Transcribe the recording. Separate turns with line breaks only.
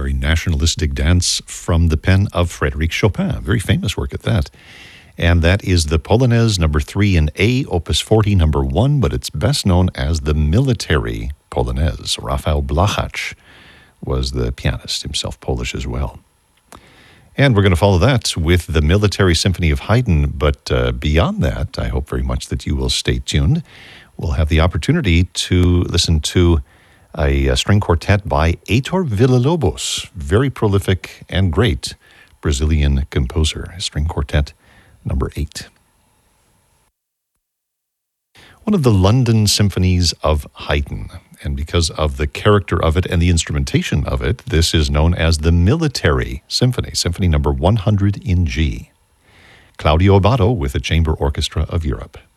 very nationalistic dance from the pen of Frédéric Chopin, very famous work at that. And that is the Polonaise number 3 in A, opus 40, number 1, but it's best known as the Military Polonaise. Rafał Blachacz was the pianist, himself Polish as well. And we're going to follow that with the Military Symphony of Haydn, but beyond that, I hope very much that you will stay tuned. We'll have the opportunity to listen to a string quartet by Heitor Villa-Lobos, very prolific and great Brazilian composer, string quartet number 8. One of the London symphonies of Haydn, and because of the character of it and the instrumentation of it, this is known as the Military Symphony, Symphony number 100 in G. Claudio Abbado with the Chamber Orchestra of Europe.